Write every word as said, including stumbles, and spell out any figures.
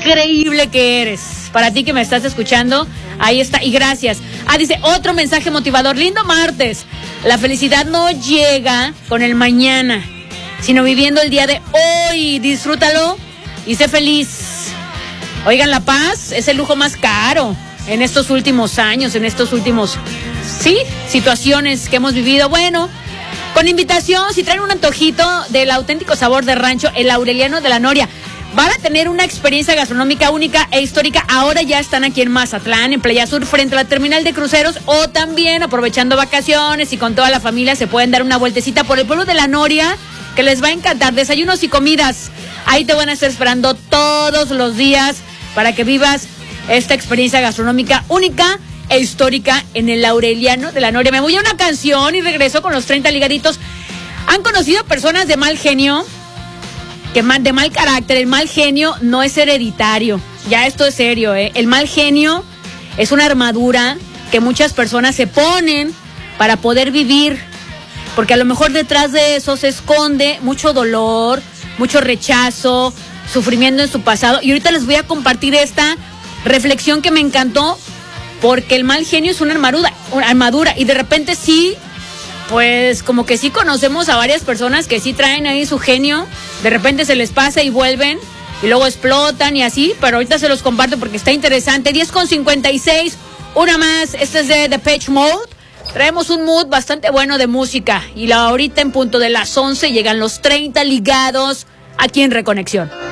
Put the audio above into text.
increíble que eres. Para ti que me estás escuchando, ahí está, y gracias. Ah, dice, otro mensaje motivador, lindo martes. La felicidad no llega con el mañana, sino viviendo el día de hoy. Disfrútalo y sé feliz. Oigan, la paz es el lujo más caro en estos últimos años, en estos últimos, sí, situaciones que hemos vivido. Bueno, con invitación, si traen un antojito del auténtico sabor de rancho, el Aureliano de la Noria, van a tener una experiencia gastronómica única e histórica. Ahora ya están aquí en Mazatlán, en Playa Sur, frente a la terminal de cruceros, o también aprovechando vacaciones y con toda la familia se pueden dar una vueltecita por el pueblo de la Noria, que les va a encantar. Desayunos y comidas, ahí te van a estar esperando todos los días para que vivas esta experiencia gastronómica única e histórica en el Aureliano de la Noria. Me voy a una canción y regreso con los treinta ligaditos. ¿Han conocido personas de mal genio? Que de mal carácter. El mal genio no es hereditario. Ya esto es serio, ¿eh? El mal genio es una armadura que muchas personas se ponen para poder vivir. Porque a lo mejor detrás de eso se esconde mucho dolor, mucho rechazo, sufrimiento en su pasado. Y ahorita les voy a compartir esta reflexión que me encantó, porque el mal genio es una armadura, una armadura, y de repente sí, pues como que sí conocemos a varias personas que sí traen ahí su genio, de repente se les pasa y vuelven, y luego explotan y así, pero ahorita se los comparto porque está interesante. Diez con cincuenta y seis, una más, esta es de Depeche Mode. Traemos un mood bastante bueno de música, y la ahorita en punto de las once llegan los treinta ligados aquí en Reconexión.